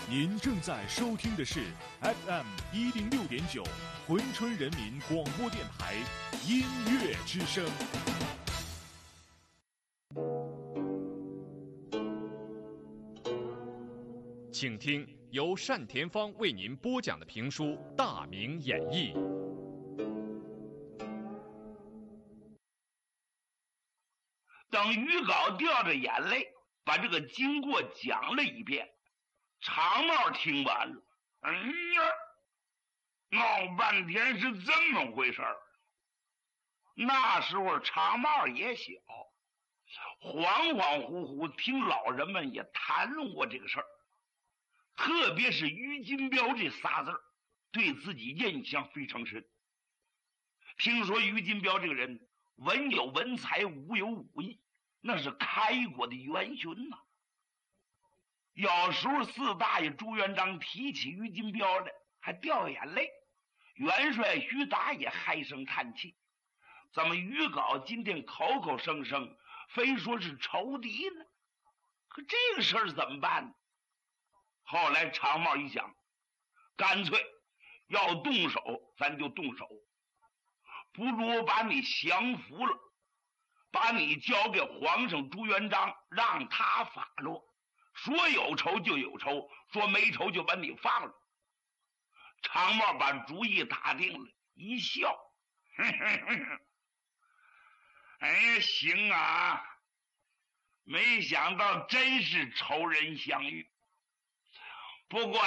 您正在收听的是 FM106.9珲春人民广播电台音乐之声。请听由单田芳为您播讲的评书《大明演义》。 等于镐掉着眼泪把这个经过讲了一遍，长帽听完了，闹半天是这么回事儿。那时候长帽也小，恍恍惚惚听老人们也谈论过这个事儿，特别是于金彪这仨字儿，对自己印象非常深。听说于金彪这个人文有文才，武有武艺，那是开国的元勋呐。有时候四大爷朱元璋提起于金彪来还掉眼泪，元帅徐达也唉声叹气，怎么于镐今天口口声声非说是仇敌呢？可这个事儿怎么办呢？后来长帽一想，干脆要动手咱就动手，不如把你降服了，把你交给皇上朱元璋，让他发落，说有仇就有仇，说没仇就把你放了。长帽把主意打定了，一笑，哎呀，行啊，没想到真是仇人相遇。不过